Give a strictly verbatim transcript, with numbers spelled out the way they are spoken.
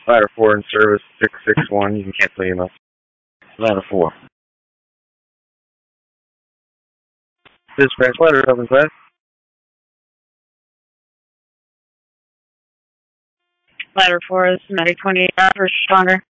Ladder four in service, six six one, you can cancel E M S. Ladder four. Dispatch ladder, open class. Ladder four is Medic twenty-eight, first responder.